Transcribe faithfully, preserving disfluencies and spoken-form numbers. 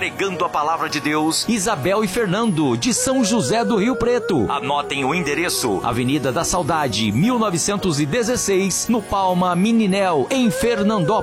pregando a palavra de Deus. Isabel e Fernando, de São José do Rio Preto. Anotem o endereço: Avenida da Saudade, mil novecentos e dezesseis, no Palma Mininel, em Fernandópolis.